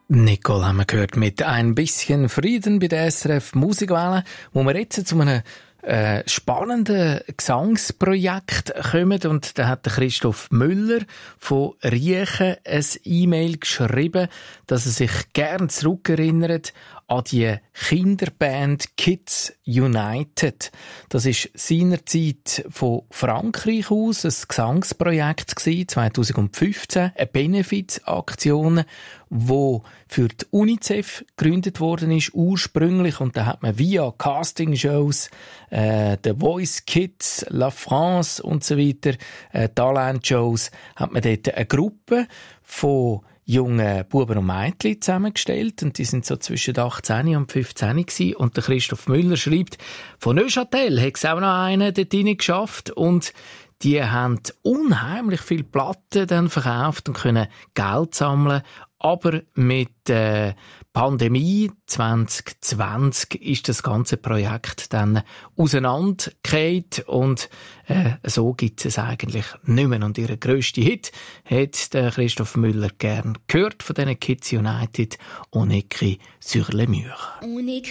Nicole haben wir gehört mit «Ein bisschen Frieden» bei der SRF Musikwelle, wo wir jetzt zu einem spannenden Gesangsprojekt kommen. Und da hat der Christoph Müller von Riechen ein E-Mail geschrieben, dass er sich gern zurückerinnert an die Kinderband Kids United. Das ist seinerzeit von Frankreich aus ein Gesangsprojekt gewesen, 2015, eine Benefizaktion, wo für die UNICEF gegründet worden ist, ursprünglich. Und da hat man via Castingshows, The Voice Kids, La France und so weiter, Talentshows, hat man dort eine Gruppe von jungen Buben und Mädchen zusammengestellt, und die sind so zwischen 18 und 15 gewesen. Und der Christoph Müller schreibt, von Neuchâtel hat es auch noch einen dort rein geschafft, und die haben unheimlich viele Platten dann verkauft und können Geld sammeln. Aber mit der Pandemie 2020 ist das ganze Projekt dann auseinandergefallen, und so gibt es eigentlich nicht mehr. Und ihren grössten Hit hat der Christoph Müller gern gehört von diesen Kids United, «On écrit sur les murs».